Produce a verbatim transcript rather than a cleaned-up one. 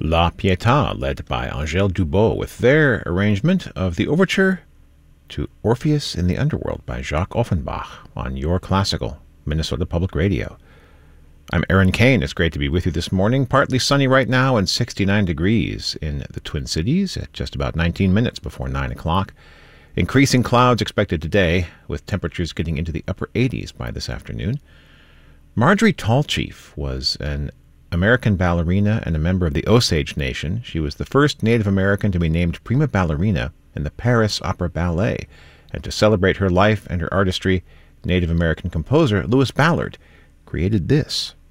La Pietà, led by Angèle Dubos, with their arrangement of the overture to Orpheus in the Underworld by Jacques Offenbach on Your Classical, Minnesota Public Radio. I'm Aaron Kane. It's great to be with you this morning. Partly sunny right now and sixty-nine degrees in the Twin Cities at just about nineteen minutes before nine o'clock. Increasing clouds expected today, with temperatures getting into the upper eighties by this afternoon. Marjorie Tallchief was an American ballerina and a member of the Osage Nation. She was the first Native American to be named prima ballerina in the Paris Opera Ballet. And to celebrate her life and her artistry, Native American composer Louis Ballard created this.